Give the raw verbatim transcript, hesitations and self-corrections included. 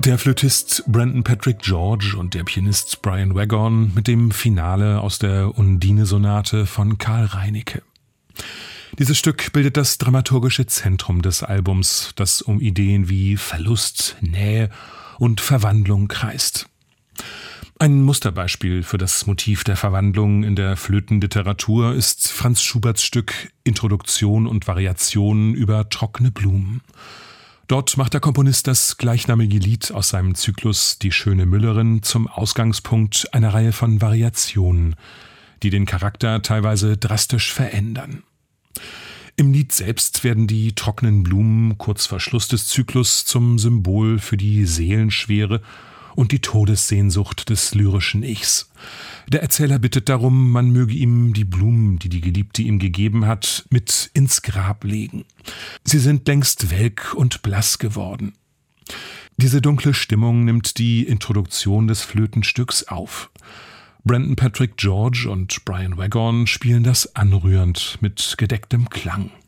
Der Flötist Brendan Patrick George und der Pianist Brian Waghorn mit dem Finale aus der Undine-Sonate von Karl Reinicke. Dieses Stück bildet das dramaturgische Zentrum des Albums, das um Ideen wie Verlust, Nähe und Verwandlung kreist. Ein Musterbeispiel für das Motiv der Verwandlung in der Flötenliteratur ist Franz Schuberts Stück Introduktion und Variationen über trockene Blumen. Dort macht der Komponist das gleichnamige Lied aus seinem Zyklus Die schöne Müllerin zum Ausgangspunkt einer Reihe von Variationen, die den Charakter teilweise drastisch verändern. Im Lied selbst werden die trockenen Blumen kurz vor Schluss des Zyklus zum Symbol für die Seelenschwere und die Todessehnsucht des lyrischen Ichs. Der Erzähler bittet darum, man möge ihm die Blumen, die die Geliebte ihm gegeben hat, mit ins Grab legen. Sie sind längst welk und blass geworden. Diese dunkle Stimmung nimmt die Introduktion des Flötenstücks auf. Brendan Patrick George und Brian Waghorn spielen das anrührend mit gedecktem Klang.